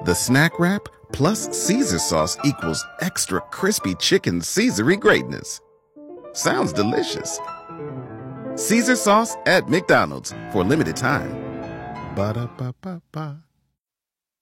The snack wrap plus Caesar sauce equals extra crispy chicken Caesar-y greatness. Sounds delicious. Caesar sauce at McDonald's for a limited time. Ba-da-ba-ba-ba.